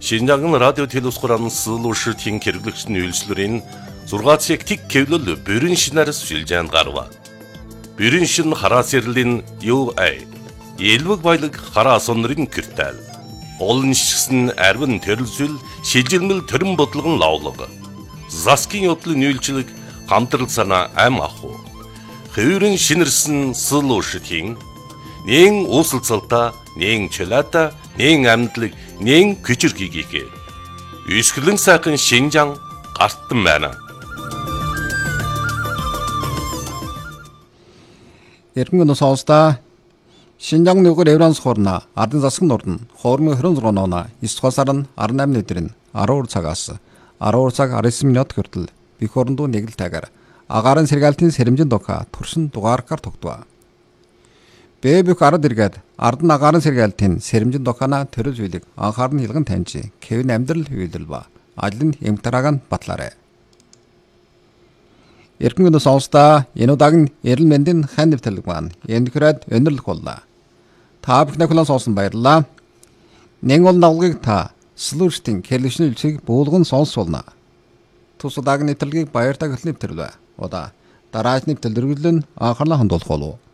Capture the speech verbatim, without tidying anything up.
Шинжаан радио телевизхуран сылуушртын хэрэглэгчдийн үйлчлэрийн зургаан цаг тэг кевлэл бүрэн шинээр сүлжээн гарва. Бүрэн шин хараас ярлийн ю эй элвэг баялаг хараа сонрын киртэл. Олон шигсэн арвин төрөлсөл шилжилмэл төрөн бодлогон лавлага. Заскин yoдлын үйлчлэг хамтрал санаа ам аху. Хөврэн шинэрсэн сылуушртын нэн уусалцалта нэн чөлата нэн амьдлаг нэн күчирхийгээ үсгэлэн сайхан Шинжаан гартан байна. Эргэн сонсдоо Шинжаан нүгэр Евранс хорна ардын засгийн нурдан хоормын хорон зургоноона эсдугаар сарын арван наймны өдрийн арван цагаас арван цаг арван минут хүртэл бих орондоо нэг л тагаар агарын сэргаалтын сэрэмжин дока туршин дугааркаар тогтваа. Бэбүк ард иргэд ардын агарын сэргаалтын сэрэмжин докана төрөл зүйлэг анхаарн хилгэн таньжи Кевин амьдрал үйлдэл ба ажлын эмтараган батлаарэ. Эргэн сонсдоо энэ удаагийн эрэл мэндийн хан нэвтрэлэг маань энэ хүрээд өнөрлөх боллоо. Та бүхний хүлээн сонсон баярлалаа. Нэг бол навлагыг та слуштын хэлэгчний үлцгийг буулган сонсуулна. Тус удаагийн нэвтрэлгийг баяртай хөтлөн нэвтрэлвэ. Удаа дараагийн нэвтрэл үргэлжлэн анхаарлаа хандуулах болов.